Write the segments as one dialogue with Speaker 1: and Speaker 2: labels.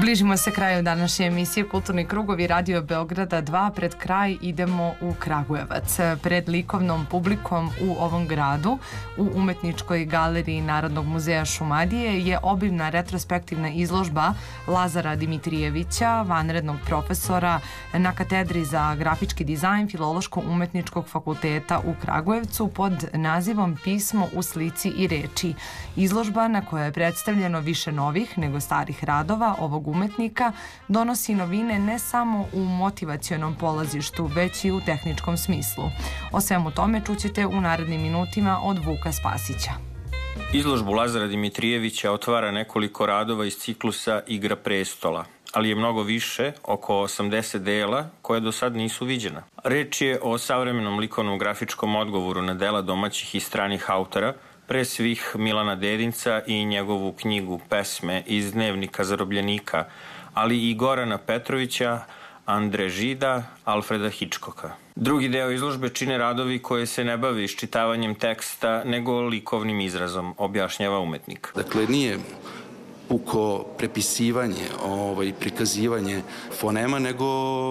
Speaker 1: Bližimo se kraju današnje emisije Kulturni krugovi Radio Beograda 2. Pred kraj idemo u Kragujevac. Pred likovnom publikom u ovom gradu, u Umetničkoj galeriji Narodnog muzeja Šumadije, je obimna retrospektivna izložba Lazara Dimitrijevića, vanrednog profesora na katedri za grafički dizajn Filološko-umetničkog fakulteta u Kragujevcu pod nazivom Pismo u slici i reči. Izložba, na kojoj je predstavljeno više novih nego starih radova ovog umetnika, donosi novine ne samo u motivacionom polazištu, već i u tehničkom smislu. O svemu tome čućete u narednim minutima od Vuka Spasića.
Speaker 2: Izložbu Lazara Dimitrijevića otvara nekoliko radova iz ciklusa Igra prestola, ali je mnogo više, oko 80 dela, koje do sad nisu viđena. Reč je o savremenom likovnom grafičkom odgovoru na dela domaćih i stranih autora, pre svih Milana Dedinca i njegovu knjigu Pesme iz Dnevnika zarobljenika, ali i Gorana Petrovića, Andre Žida, Alfreda Hitchcocka. Drugi deo izložbe čine radovi koje se ne bave iščitavanjem teksta, nego likovnim izrazom, objašnjava umetnik.
Speaker 3: Dakle, nije puko prepisivanje i prikazivanje fonema, nego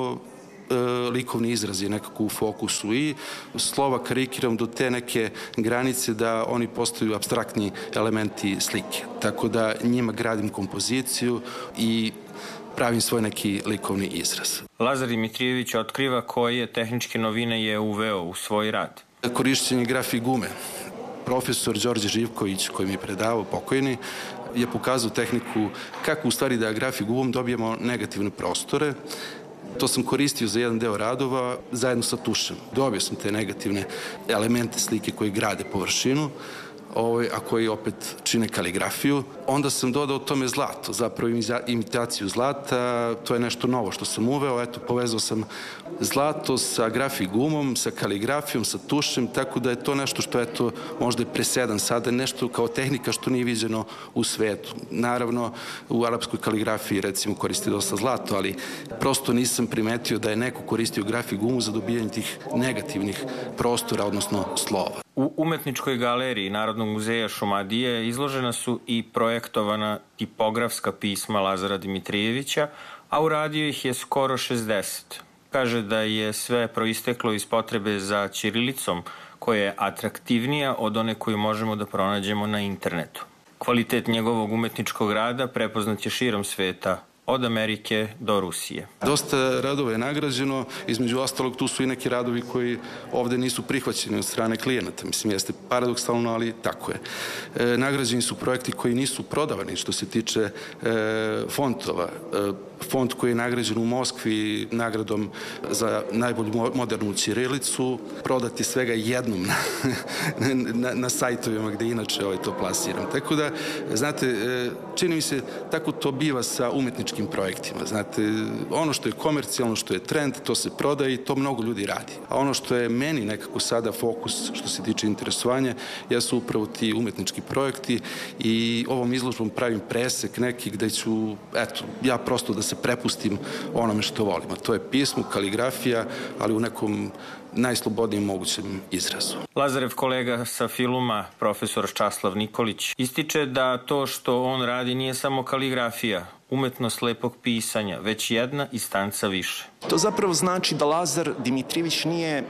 Speaker 3: likovni izraz je nekako u fokusu i slova karikiram do te neke granice da oni postaju apstraktni elementi slike. Tako da njima gradim kompoziciju i pravim svoj neki likovni izraz.
Speaker 2: Lazar Dimitrijević otkriva koje tehničke novine je uveo u svoj rad.
Speaker 3: Korišćenje grafik gume. Profesor Đorđe Živković, koji mi je predavao, pokojni, je pokazao tehniku kako u stvari da grafik gumom dobijemo negativne prostore. To sam koristio za jedan deo radova zajedno sa tušem. Dobio sam te negativne elemente slike koji grade površinu, a koji opet čine kaligrafiju. Onda sam dodao tome zlato, zapravo imitaciju zlata, to je nešto novo što sam uveo, povezao sam zlato sa grafik gumom, sa kaligrafijom, sa tušem, tako da je to nešto što možda je presedan sada, nešto kao tehnika što nije viđeno u svetu. Naravno, u arapskoj kaligrafiji recimo koristi dosta zlato, ali prosto nisam primetio da je neko koristio grafik gumu za dobijanje tih negativnih prostora, odnosno slova.
Speaker 2: U Umetničkoj galeriji Narodnog muzeja Šumadije izložena su i projektovana tipografska pisma Lazara Dimitrijevića, a uradio ih je skoro 60. Kaže da je sve proisteklo iz potrebe za ćirilicom, koja je atraktivnija od one koju možemo da pronađemo na internetu. Kvalitet njegovog umetničkog rada prepoznat je širom sveta, od Amerike do Rusije.
Speaker 3: Dosta radova je nagrađeno, između ostalog tu su i neki radovi koji ovde nisu prihvaćeni od strane klijenata. Mislim, jeste paradoksalno, ali tako je. Nagrađeni su projekti koji nisu prodavani što se tiče fontova. Font koji je nagrađen u Moskvi nagradom za najbolju modernu ćirilicu, prodati svega jednom na sajtovima gde inače to plasiram. Tako da, znate, čini mi se tako to biva sa umetničkim projektima. Znate, ono što je komercijalno, što je trend, to se prodaje i to mnogo ljudi radi. A ono što je meni nekako sada fokus što se tiče interesovanja, jesu upravo ti umetnički projekti i ovom izložbom pravim presek neki gde ću, ja prosto da se prepustim onome što volim. A to je pismo, kaligrafija, ali u nekom najslobodnijem mogućem izrazu.
Speaker 2: Lazarev kolega sa filuma, profesor Časlav Nikolić, ističe da to što on radi nije samo kaligrafija, umetnost lepog pisanja, već jedna instanca više.
Speaker 4: To zapravo znači da Lazar Dimitrijević nije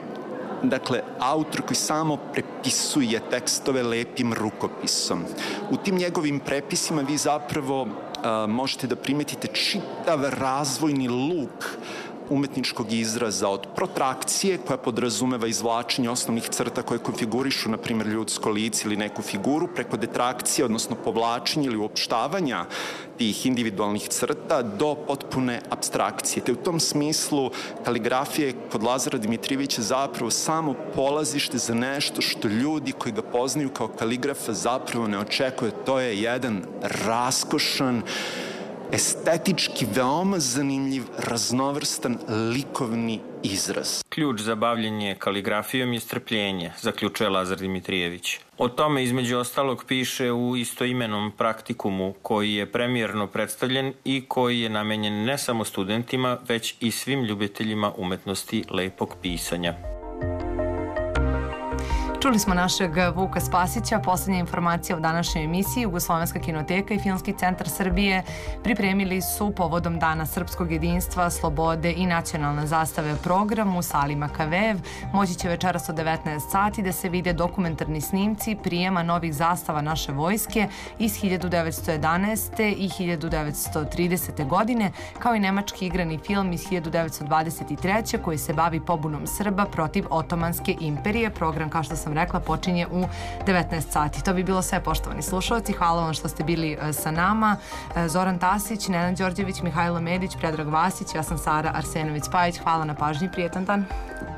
Speaker 4: autor koji samo prepisuje tekstove lepim rukopisom. U tim njegovim prepisima vi zapravo možete da primetite čitav razvojni luk umetničkog izraza, od protrakcije koja podrazumeva izvlačenje osnovnih crta koje konfigurišu, na primjer, ljudsko lice ili neku figuru, preko detrakcije, odnosno povlačenja ili uopštavanja tih individualnih crta do potpune apstrakcije. Te u tom smislu kaligrafija je kod Lazara Dimitrijevića zapravo samo polazište za nešto što ljudi koji ga poznaju kao kaligrafa zapravo ne očekuje. To je jedan raskošan, estetički veoma zanimljiv, raznovrstan likovni izraz.
Speaker 2: Ključ za bavljenje kaligrafijom je strpljenje, zaključuje Lazar Dimitrijević. O tome između ostalog piše u istoimenom praktikumu koji je premijerno predstavljen i koji je namenjen ne samo studentima, već i svim ljubiteljima umetnosti lepog pisanja.
Speaker 1: Čuli smo našeg Vuka Spasića. Poslednja informacija u današnjoj emisiji. Jugoslovenska kinoteka i Filmski centar Srbije pripremili su povodom Dana srpskog jedinstva, slobode i nacionalne zastave program u sali Makavejev. Moći će večeras od 19 sati da se vide dokumentarni snimci prijema novih zastava naše vojske iz 1911. i 1930. godine, kao i nemački igrani film iz 1923. koji se bavi pobunom Srba protiv Otomanske imperije. Program, kao što sam rekla, počinje u 19 sati. To bi bilo sve, poštovani slušalci. Hvala vam što ste bili sa nama. Zoran Tasić, Nenad Đorđević, Mihajlo Medić, Predrag Vasić, ja sam Sara Arsenović-Spajić. Hvala na pažnji, prijetan dan.